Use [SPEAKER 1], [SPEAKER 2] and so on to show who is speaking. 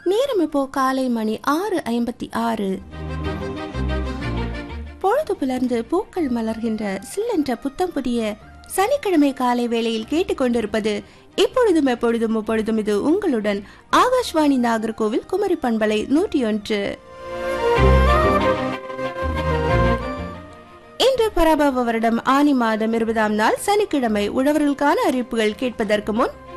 [SPEAKER 1] நேரம் இப்போ காலை மணி 6:56. பொழுது புலர்ந்து பூக்கள் மலர்கின்ற சில்லென்ற புத்தம் புதிய சனிக்கிழமை காலை வேளையில் கேட்டுக்கொண்டிருப்பது இப்பொழுதும் எப்பொழுதும் முப்பொழுதும் இது உங்களுடன் ஆகாஷ்வாணி நாகர்கோவில் குமரி பண்பலை 101. இன்று பராபவ வருடம் ஆனி மாதம் 20ஆம் நாள் சனிக்கிழமை. உழவர்களுக்கான அறிவிப்புகள் கேட்பதற்கு முன்